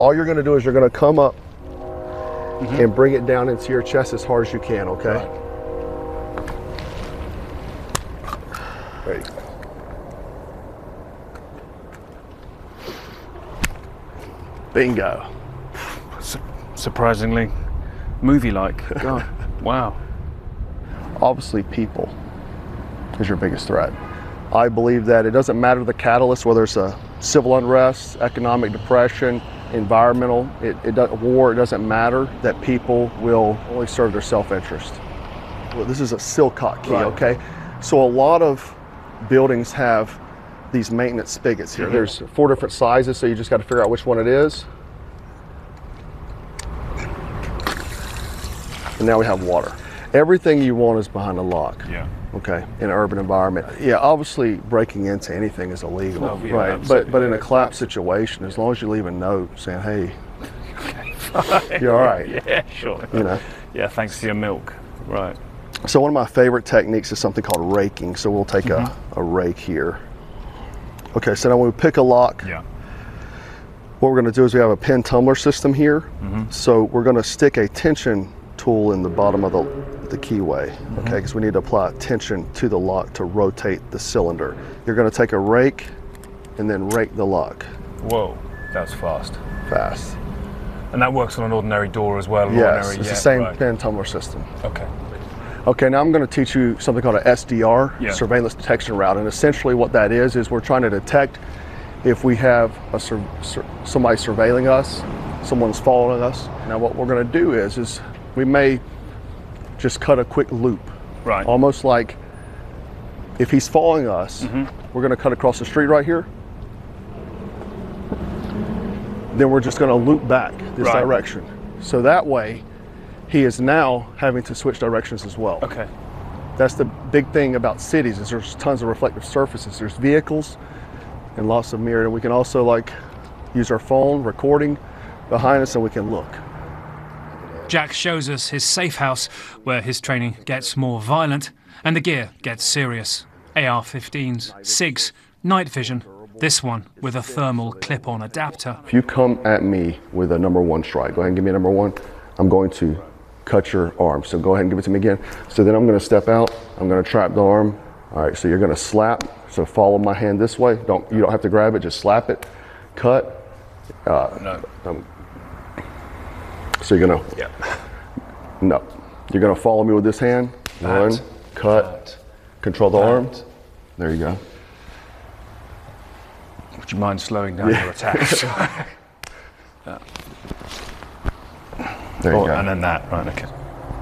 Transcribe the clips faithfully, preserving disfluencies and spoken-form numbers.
All you're gonna do is you're gonna come up mm-hmm. and bring it down into your chest as hard as you can, okay? Right. There you go. Bingo. Su surprisingly movie-like. God, wow. Obviously, people is your biggest threat. I believe that it doesn't matter the catalyst, whether it's a civil unrest, economic depression, environmental, it, it does, war, it doesn't matter, that people will only serve their self-interest. Well, this is a Silcock key, right. okay? So a lot of buildings have these maintenance spigots here. Mm-hmm. There's four different sizes, so you just got to figure out which one it is. And now we have water. Everything you want is behind a lock. Yeah. Okay, in an urban environment. Yeah, obviously breaking into anything is illegal, oh, yeah, right? But but in a collapse situation, as long as you leave a note saying, "Hey, okay, you're all right." Yeah, sure. You know. Yeah, thanks for your milk. Right. So one of my favorite techniques is something called raking. So we'll take mm-hmm. a, a rake here. Okay, so now when we pick a lock, yeah. what we're going to do is we have a pin tumbler system here. Mm-hmm. So we're going to stick a tension tool in the bottom of the, the keyway, mm-hmm. okay, because we need to apply tension to the lock to rotate the cylinder. You're going to take a rake and then rake the lock. Whoa, that's fast. Fast. And that works on an ordinary door as well? Yes, ordinary, it's yeah, the same right. pin tumbler system. Okay. Okay, now I'm going to teach you something called a S D R, yeah. surveillance detection route, and essentially what that is, is we're trying to detect if we have a sur sur somebody surveilling us, someone's following us. Now what we're going to do is, is we may just cut a quick loop. Right. Almost like if he's following us, mm-hmm. we're going to cut across the street right here. Then we're just going to loop back this right. direction. So that way, he is now having to switch directions as well. Okay. That's the big thing about cities, is there's tons of reflective surfaces. There's vehicles and lots of mirror. And we can also like use our phone recording behind us and we can look. Jack shows us his safe house, where his training gets more violent and the gear gets serious. A R fifteens, SIGs, night vision, this one with a thermal clip-on adapter. If you come at me with a number one strike, go ahead and give me a number one, I'm going to cut your arm. So go ahead and give it to me again. So then I'm going to step out, I'm going to trap the arm. All right, so you're going to slap, so follow my hand this way. Don't, you don't have to grab it, just slap it, cut. Uh, no. Um, So you're gonna, yeah. no. You're gonna follow me with this hand. One, cut, that, control the that. arm. There you go. Would you mind slowing down yeah. your attacks? yeah. There you oh, go. And then that, right, okay.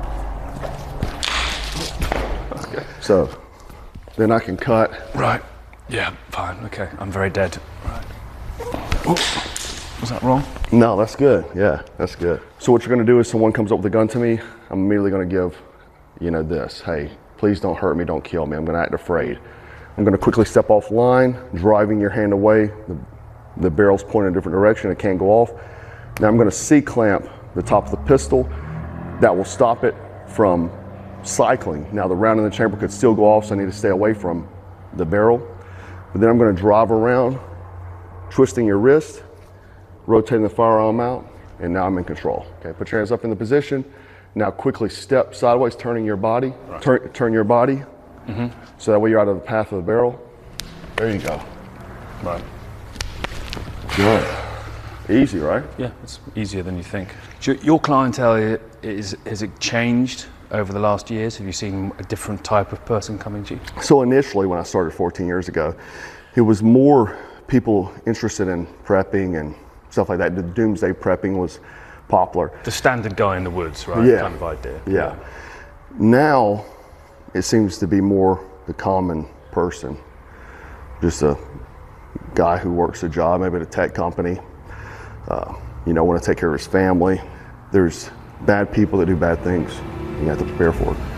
okay. So then I can cut. Right, yeah, fine, okay. I'm very dead. Right. Oops. Was that wrong? No, that's good. Yeah, that's good. So what you're going to do is someone comes up with a gun to me, I'm immediately going to give, you know, this. Hey, please don't hurt me, don't kill me. I'm going to act afraid. I'm going to quickly step off line, driving your hand away. The, the barrel's pointing in a different direction. It can't go off. Now I'm going to C-clamp the top of the pistol. That will stop it from cycling. Now the round in the chamber could still go off, so I need to stay away from the barrel. But then I'm going to drive around, twisting your wrist, rotating the firearm out, and now I'm in control. Okay, put your hands up in the position. Now quickly step sideways, turning your body, right. turn, turn your body, mm-hmm. so that way you're out of the path of the barrel. There you go. Right. Good. Easy, right? Yeah, it's easier than you think. Your clientele, is, has it changed over the last years? Have you seen a different type of person coming to you? So initially, when I started fourteen years ago, it was more people interested in prepping and stuff like that. The doomsday prepping was popular. The standard guy in the woods, right? Yeah. Kind of idea. Yeah. yeah. Now, it seems to be more the common person. Just a guy who works a job, maybe at a tech company, uh, you know, want to take care of his family. There's bad people that do bad things. You have to prepare for it.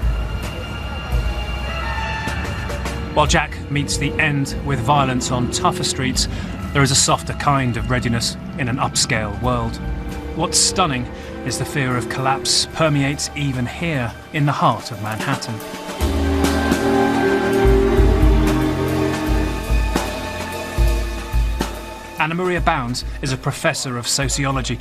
While Jack meets the end with violence on tougher streets, there is a softer kind of readiness in an upscale world. What's stunning is the fear of collapse permeates even here in the heart of Manhattan. Anna Maria Bounds is a professor of sociology